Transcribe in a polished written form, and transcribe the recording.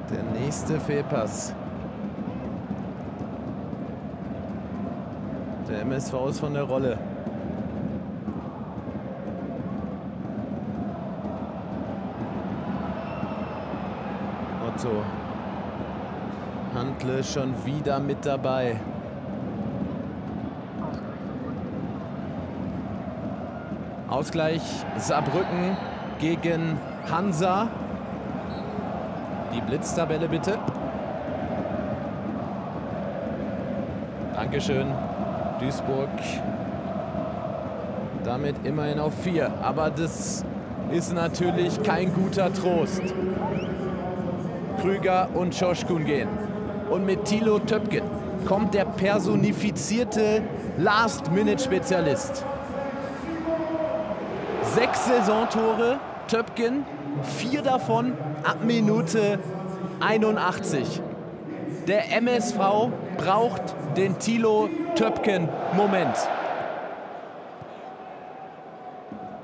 Der nächste Fehlpass. Der MSV ist von der Rolle. Otto. Hantle schon wieder mit dabei. Ausgleich Saarbrücken gegen Hansa. Die Blitztabelle bitte. Dankeschön. Duisburg damit immerhin auf 4. Aber das ist natürlich kein guter Trost. Krüger und Schoschkun gehen. Und mit Thilo Töpken kommt der personifizierte Last-Minute-Spezialist. 6 Saisontore, Töpken, 4 davon ab Minute 81. Der MSV braucht den Thilo Töpken-Moment.